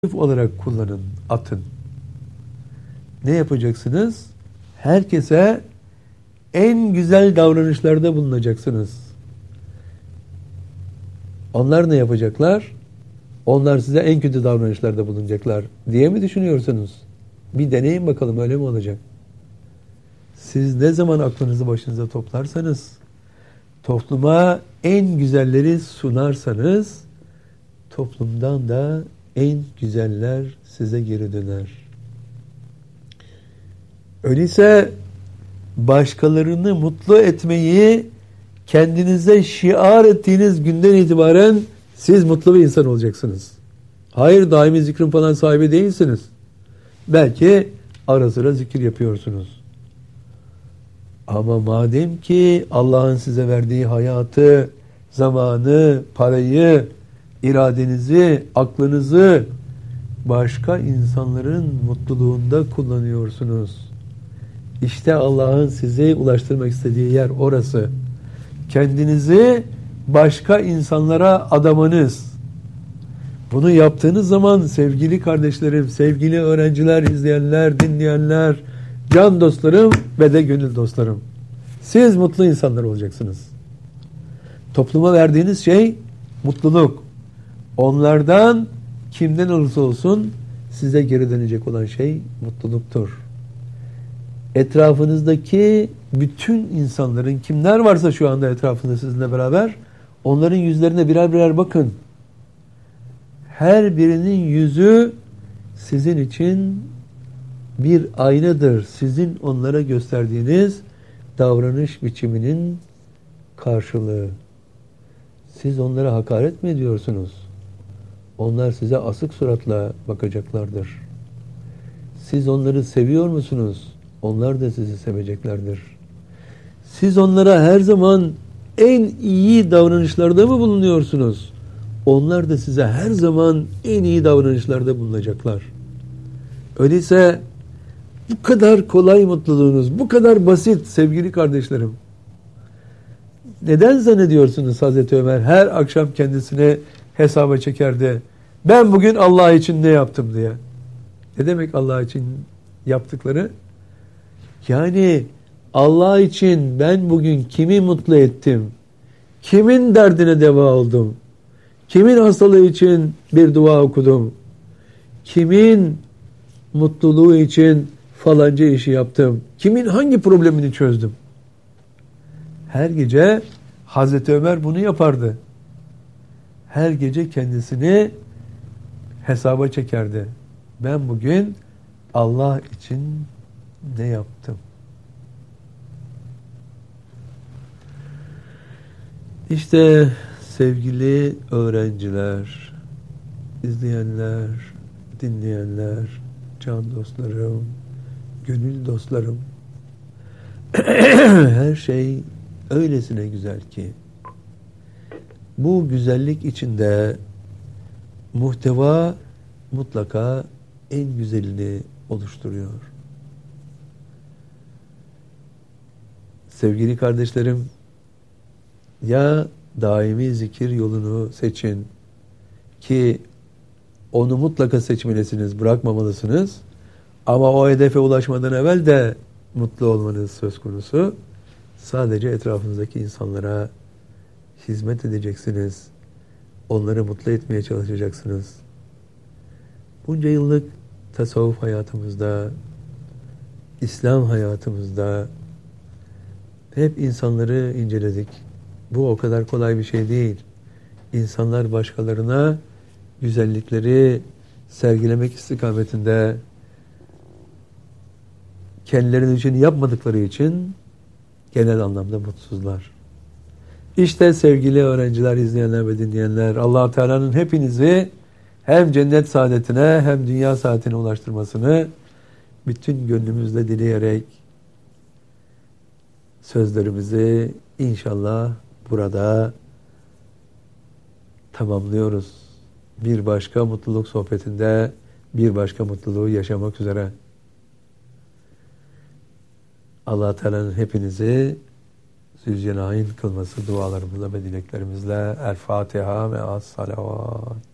olarak kullanın, atın. Ne yapacaksınız? Herkese en güzel davranışlarda bulunacaksınız. Onlar ne yapacaklar? Onlar size en kötü davranışlarda bulunacaklar diye mi düşünüyorsunuz? Bir deneyin bakalım, öyle mi olacak? Siz ne zaman aklınızı başınıza toplarsanız, topluma en güzelleri sunarsanız, toplumdan da en güzeller size geri döner. Öyleyse başkalarını mutlu etmeyi kendinize şiar ettiğiniz günden itibaren siz mutlu bir insan olacaksınız. Hayır, daimi zikrin falan sahibi değilsiniz. Belki ara sıra zikir yapıyorsunuz. Ama madem ki Allah'ın size verdiği hayatı, zamanı, parayı, iradenizi, aklınızı başka insanların mutluluğunda kullanıyorsunuz. İşte Allah'ın sizi ulaştırmak istediği yer orası. Kendinizi başka insanlara adamanız. Bunu yaptığınız zaman sevgili kardeşlerim, sevgili öğrenciler, izleyenler, dinleyenler, can dostlarım ve de gönül dostlarım, siz mutlu insanlar olacaksınız. Topluma verdiğiniz şey mutluluk. Onlardan kimden olursa olsun size geri dönecek olan şey mutluluktur. Etrafınızdaki bütün insanların, kimler varsa şu anda etrafında sizinle beraber, onların yüzlerine birer birer bakın. Her birinin yüzü sizin için bir aynadır. Sizin onlara gösterdiğiniz davranış biçiminin karşılığı. Siz onlara hakaret mi ediyorsunuz? Onlar size asık suratla bakacaklardır. Siz onları seviyor musunuz? Onlar da sizi seveceklerdir. Siz onlara her zaman en iyi davranışlarda mı bulunuyorsunuz? Onlar da size her zaman en iyi davranışlarda bulunacaklar. Öyleyse bu kadar kolay mutluluğunuz, bu kadar basit sevgili kardeşlerim. Neden zannediyorsunuz Hazreti Ömer her akşam kendisine hesaba çekerdi? Ben bugün Allah için ne yaptım diye. Ne demek Allah için yaptıkları? Yani Allah için ben bugün kimi mutlu ettim? Kimin derdine deva oldum? Kimin hastalığı için bir dua okudum? Kimin mutluluğu için falanca işi yaptım? Kimin hangi problemini çözdüm? Her gece Hazreti Ömer bunu yapardı. Her gece kendisini hesaba çekerdi. Ben bugün Allah için ne yaptım? İşte sevgili öğrenciler, izleyenler, dinleyenler, can dostlarım, gönül dostlarım, her şey öylesine güzel ki bu güzellik içinde muhteva mutlaka en güzelini oluşturuyor. Sevgili kardeşlerim, ya daimi zikir yolunu seçin ki onu mutlaka seçmelisiniz, bırakmamalısınız. Ama o hedefe ulaşmadan evvel de mutlu olmanız söz konusu. Sadece etrafınızdaki insanlara hizmet edeceksiniz. Onları mutlu etmeye çalışacaksınız. Bunca yıllık tasavvuf hayatımızda, İslam hayatımızda hep insanları inceledik. Bu o kadar kolay bir şey değil. İnsanlar başkalarına güzellikleri sergilemek istikametinde kendilerinin için yapmadıkları için genel anlamda mutsuzlar. İşte sevgili öğrenciler, izleyenler ve dinleyenler, Allah-u Teala'nın hepinizi hem cennet saadetine hem dünya saadetine ulaştırmasını bütün gönlümüzle dileyerek sözlerimizi inşallah burada tamamlıyoruz. Bir başka mutluluk sohbetinde bir başka mutluluğu yaşamak üzere. Allah-u Teala'nın hepinizi Zülcelal'in kılması dualarımızla ve dileklerimizle El Fatiha ve Es-Salavat.